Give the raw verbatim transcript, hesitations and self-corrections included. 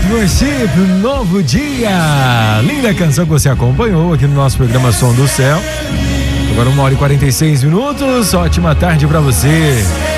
Worship, Novo Dia. Linda canção que você acompanhou aqui no nosso programa Som do Céu. Agora uma hora e quarenta e seis minutos. Ótima tarde pra você.